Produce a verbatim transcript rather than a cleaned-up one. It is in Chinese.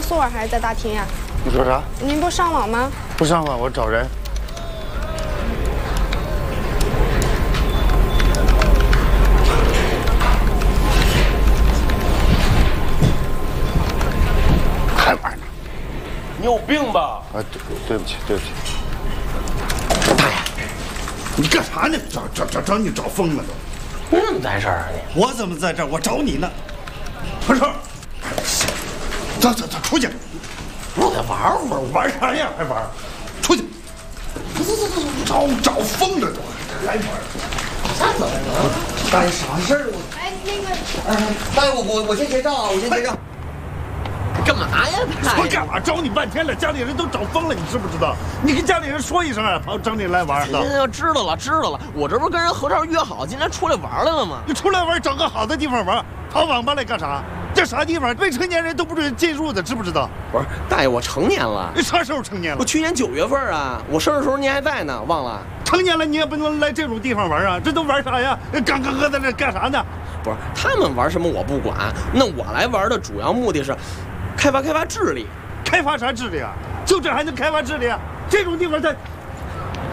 宿舍还是在大厅呀？ 你说啥？ 您不上网吗？ 不上网，我找人。还玩呢？ 你有病吧？ 啊，对，对不起，对不起。 大爷，你干啥呢？找找找找你找疯了都！ 你怎么在这儿啊你？ 我怎么在这儿？我找你呢。快说！走走走，出去！ 我再玩会儿， 玩啥呀？还玩？出去！走走走走，找找疯了都，还玩？ 啥怎么了？ 大爷，啥事儿？我哎，那个， 哎，大爷，我我我先结账啊，我先结账。 干嘛呀？ 说干嘛？找你半天了，家里人都找疯了，你知不知道？你跟家里人说一声啊，跑整你来玩的。 要知道了，知道了，我这不是跟人何超约好，今天出来玩来了吗？ 你出来玩，找个好的地方玩，跑网吧来干啥？这啥地方？未成年人都不准进入的，知不知道？ 不是，大爷，我成年了。 你啥时候成年了？ 我去年九月份啊，我生日时候您还在呢，忘了？ 成年了你也不能来这种地方玩啊！这都玩啥呀？刚刚搁在这干啥呢？ 不是，他们玩什么我不管，那我来玩的主要目的是开发开发智力。 开发啥智力啊？就这还能开发智力啊？这种地方它